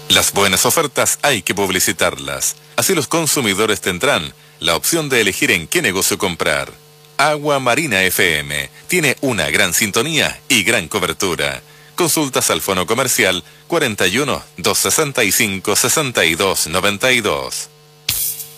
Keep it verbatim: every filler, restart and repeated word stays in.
Las buenas ofertas hay que publicitarlas. Así los consumidores tendrán la opción de elegir en qué negocio comprar. Agua Marina F M tiene una gran sintonía y gran cobertura. Consultas al fono comercial cuarenta y uno, doscientos sesenta y cinco, sesenta y dos noventa y dos.